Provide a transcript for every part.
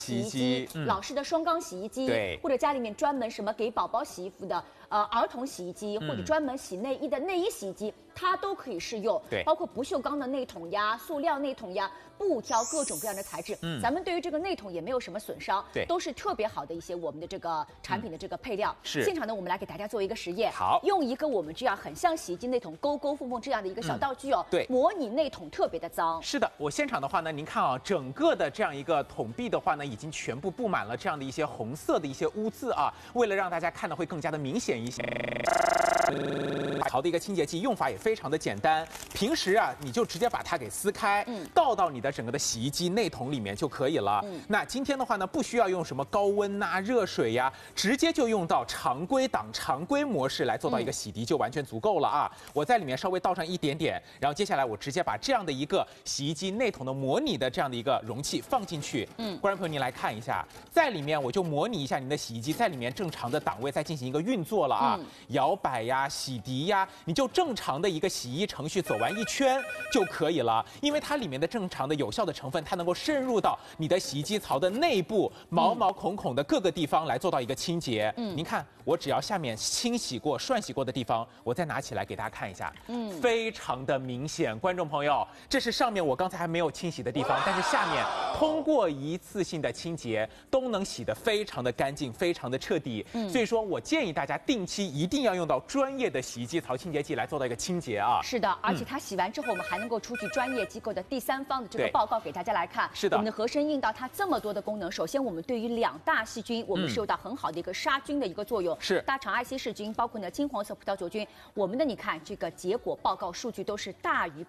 洗衣机，老式的双缸洗衣机， 对， 或者家里面专门什么给宝宝洗衣服的儿童洗衣机，或者专门洗内衣的内衣洗衣机，它都可以适用。 对， 包括不锈钢的内桶呀、塑料内桶呀、布挑各种各样的材质，咱们对于这个内桶也没有什么损伤， 对， 都是特别好的一些我们的这个产品的这个配料。 是， 现场呢，我们来给大家做一个实验， 好， 用一个我们这样很像洗衣机内桶勾勾缝缝这样的一个小道具哦， 对， 模拟内桶特别的脏。 是的，我现场的话呢，您看啊，整个的这样一个桶壁的话呢，已经全部布满了这样的一些红色的一些污渍啊，为了让大家看的会更加的明显一些。槽的一个清洁剂用法也非常的简单，平时啊你就直接把它给撕开，倒到你的整个的洗衣机内桶里面就可以了。那今天的话呢，不需要用什么高温呐、热水呀，直接就用到常规档、常规模式来做到一个洗涤就完全足够了啊。我在里面稍微倒上一点点，然后接下来我直接把这样的一个洗衣机内桶的模拟的这样的一个容器放进去。观众朋友您来看一下，在里面我就模拟一下您的洗衣机在里面正常的档位再进行一个运作了啊，摇摆呀、洗涤呀，你就正常的一个洗衣程序走完一圈就可以了。因为它里面的正常的有效的成分，它能够渗入到你的洗衣机槽的内部毛毛孔孔的各个地方来做到一个清洁。您看，我只要下面清洗过、涮洗过的地方，我再拿起来给大家看一下，非常的明显。观众朋友，这是上面我刚才还没有清洗的地方，但是下面通过一次性的清洁都能洗得非常的干净、非常的彻底。所以说我建议大家定期一定要用到专业的洗衣机槽清洁剂来做到一个清洁啊。 是的，而且它洗完之后，我们还能够出具专业机构的第三方的这个报告给大家来看。 是的， 我们的合生硬道它这么多的功能，首先我们对于2大细菌，我们是有到很好的一个杀菌的一个作用。 是大肠艾希氏菌，包括呢金黄色葡萄球菌，我们的你看这个结果报告数据都是大于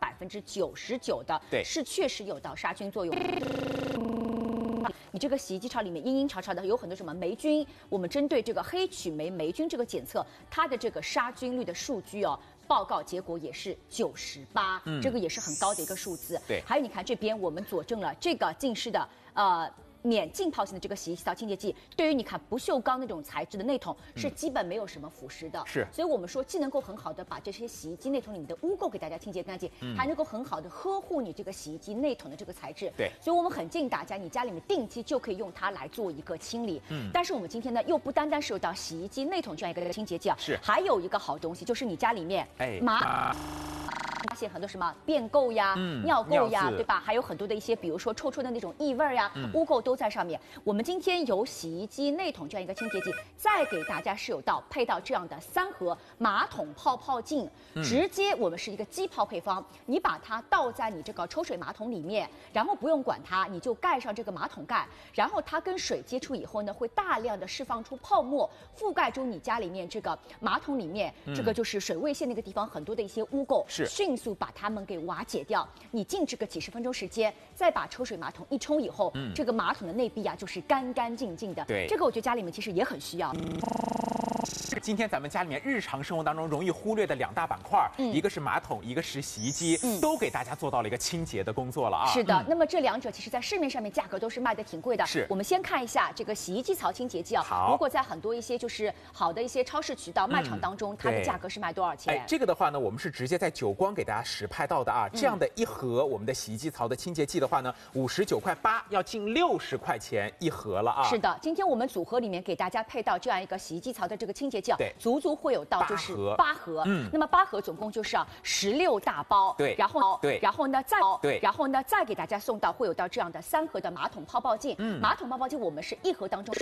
99%的， 对， 是确实有到杀菌作用。你这个洗衣机槽里面阴阴潮潮的，有很多什么霉菌，我们针对这个黑曲霉霉菌这个检测，它的这个杀菌率的数据哦，报告结果也是98%，这个也是很高的一个数字。 对， 还有你看这边我们佐证了这个净湿的免浸泡性的这个洗衣槽清洁剂，对于你看不锈钢那种材质的内桶是基本没有什么腐蚀的， 是， 所以我们说既能够很好的把这些洗衣机内桶里面的污垢给大家清洁干净，还能够很好的呵护你这个洗衣机内桶的这个材质。 对， 所以我们很建议大家，你家里面定期就可以用它来做一个清理。但是我们今天呢，又不单单是有到洗衣机内桶这样一个清洁剂啊， 是， 还有一个好东西，就是你家里面发现很多什么便垢呀、尿垢呀，对吧？还有很多的一些，比如说臭臭的那种异味呀、污垢都在上面。我们今天有洗衣机内桶这样一个清洁剂，再给大家是有到配到这样的3盒马桶泡泡镜，直接我们是一个机泡配方，你把它倒在你这个抽水马桶里面，然后不用管它，你就盖上这个马桶盖，然后它跟水接触以后呢，会大量的释放出泡沫，覆盖住你家里面这个马桶里面这个就是水位线那个地方很多的一些污垢， 是迅速把它们给瓦解掉。你静置个几10分钟时间，再把抽水马桶一冲以后，这个马桶的内壁啊就是干干净净的。 对， 这个我觉得家里面其实也很需要。 今天咱们家里面日常生活当中容易忽略的2大板块，一个是马桶，一个是洗衣机，都给大家做到了一个清洁的工作了啊。 是的，那么这2者其实在市面上面价格都是卖的挺贵的。 是， 我们先看一下这个洗衣机槽清洁剂啊。 好， 如果在很多一些就是好的一些超市渠道、卖场当中，它的价格是卖多少钱？ 这个的话呢，我们是直接在9光给大家实拍到的啊。这样的一盒我们的洗衣机槽的清洁剂的话呢，59.8块，要近60块钱一盒了啊。 是的，今天我们组合里面给大家配到这样一个洗衣机槽的这个清洁剂啊， 对， 足会有到就是8盒，那么8盒总共就是16大包， 对， 然后呢再给大家送到会有到这样的3盒的马桶泡泡镜，马桶泡泡镜我们是1盒当中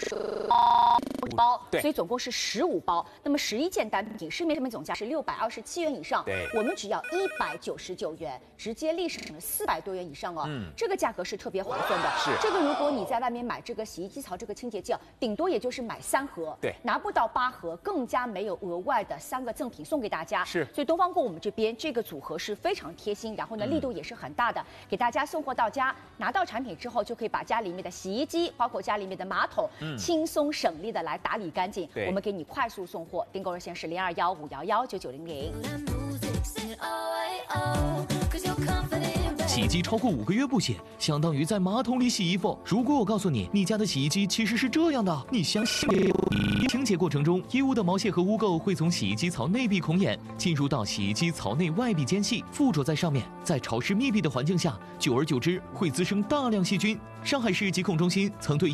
5包，所以总共是15包。那么11件单品，市面上面总价是627元以上， 对， 我们只要199元，直接立省了400多元以上哦，这个价格是特别划算的。 是， 这个如果你在外面买这个洗衣机槽这个清洁剂啊，顶多也就是买3盒， 对， 拿不到8盒，更加没有额外的3个赠品送给大家。 是， 所以东方购我们这边这个组合是非常贴心，然后呢力度也是很大的，给大家送货到家，拿到产品之后就可以把家里面的洗衣机，包括家里面的马桶，轻松省力的来打理干净。我们给你快速送货，订购热线是0215119900。 洗衣机超过5个月不洗，相当于在马桶里洗衣服。如果我告诉你，你家的洗衣机其实是这样的，你相信没有？清洁过程中，衣物的毛屑和污垢会从洗衣机槽内壁孔眼进入到洗衣机槽内外壁间隙，附着在上面。在潮湿密闭的环境下，久而久之会滋生大量细菌。上海市疾控中心曾对